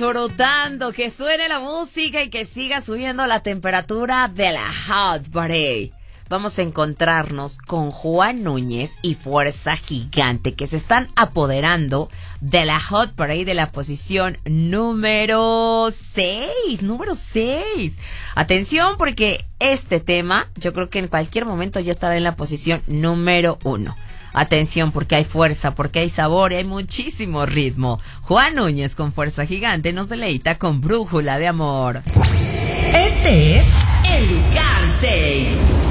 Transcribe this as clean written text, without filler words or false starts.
disfrutando, que suene la música y que siga subiendo la temperatura de la Hot Party. Vamos a encontrarnos con Juan Núñez y Fuerza Gigante, que se están apoderando de la Hot Party de la posición número 6. Número 6. Atención, porque este tema, yo creo que en cualquier momento ya estará en la posición número 1. Atención, porque hay fuerza, porque hay sabor y hay muchísimo ritmo. Juan Núñez con Fuerza Gigante nos deleita con Brújula de Amor. Este es el lugar 6.